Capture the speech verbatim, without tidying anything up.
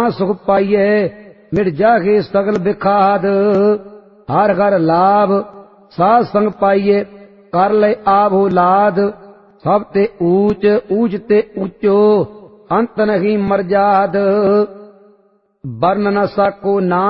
ਮਹਾ ਸੁਖ ਪਾਈਏ, ਮਿਟ ਜਾਗੇ ਸਗਲ ਬਿਖਾਦ। ਹਰ ਹਰ ਲਾਭ ਸਾਧ ਸੰਗ ਪਾਈਏ, ਕਰ ਲੈ ਆਪ ਔਲਾਦ। ਸਭ ਤੇ ਊਚ ਊਚ ਤੇ ਊਚੋ, ਅੰਤ ਨਹੀਂ ਮਰਜਾਦ। ਵਰਨ ਨ ਸਾਕੋ ਨਾਨਕ